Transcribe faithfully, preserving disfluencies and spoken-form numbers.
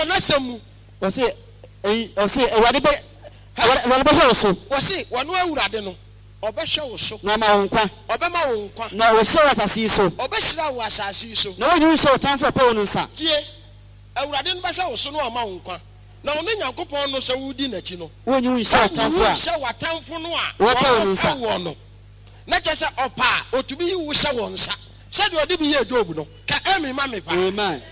wɔ n'asɛm ɔse ɔse awurade bɛ awurade bɛhwɛ wo so wɔse wɔno awurade no ɔbɛhwɛ wo so na ɔma wo nkwa ɔbɛma wo nkwa na ɔhyɛ wo asase yi so ɔbɛhyira wo asase yi so na wɔnyi wo hyɛ wo tamfo ɛpɛ wo no nsa tie awurade no bɛhyɛ wo so na ɔma wo nkwa na ɔno Nyankopɔn no sɛ wodi n'akyi no wɔnyi wo hyɛ wo tamfo a hyɛ w'atamfo no a wɔpɛ wo no nsa wɔ no na kyɛ sɛ ɔpa a ɔtumi yi wo hyɛ wɔn nsa sɛdeɛ ɔde bi yɛ Job no ka ɛmi ma me pa amen